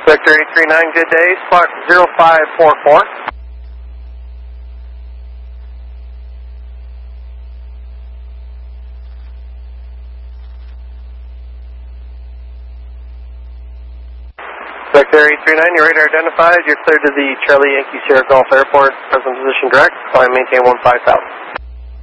Victor 839, good day, Spark 0544. Victor 839, your radar identified, you're cleared to the Charlie Yankee Sierra Golf Airport, present position direct, climb maintain 15,000.